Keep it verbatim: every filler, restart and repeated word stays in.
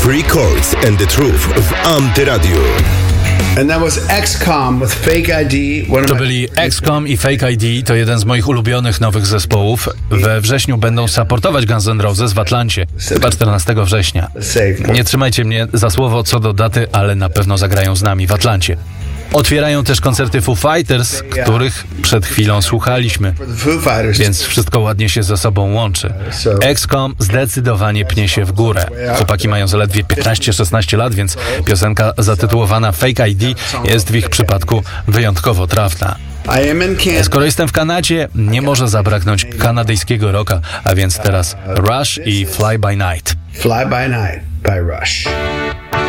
Free Chords and the Truth w Antyradiu. And that was X COM with Fake I D. One of To my... byli X COM i Fake I D, to jeden z moich ulubionych nowych zespołów. We wrześniu będą supportować Guns N' Roses w Atlancie, chyba czternastego września. Nie trzymajcie mnie za słowo co do daty, ale na pewno zagrają z nami w Atlancie. Otwierają też koncerty Foo Fighters, których przed chwilą słuchaliśmy, więc wszystko ładnie się ze sobą łączy. X COM zdecydowanie pnie się w górę. Chłopaki mają zaledwie piętnaście szesnaście lat, więc piosenka zatytułowana Fake I D jest w ich przypadku wyjątkowo trafna. Skoro jestem w Kanadzie, nie może zabraknąć kanadyjskiego rocka, a więc teraz Rush i Fly By Night. Fly By Night by Rush.